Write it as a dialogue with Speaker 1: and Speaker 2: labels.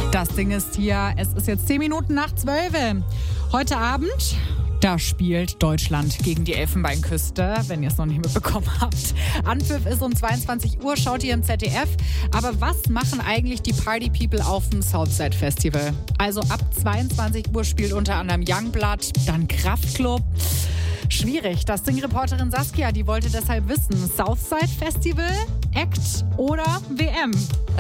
Speaker 1: Das Ding ist hier, es ist jetzt 10 Minuten nach 12. Heute Abend, da spielt Deutschland gegen die Elfenbeinküste, wenn ihr es noch nicht mitbekommen habt. Anpfiff ist um 22 Uhr, schaut ihr im ZDF. Aber was machen eigentlich die Party People auf dem Southside Festival? Also ab 22 Uhr spielt unter anderem Youngblood, dann Kraftklub. Schwierig. Das Sing-Reporterin Saskia, die wollte deshalb wissen, Southside Festival, Act oder WM?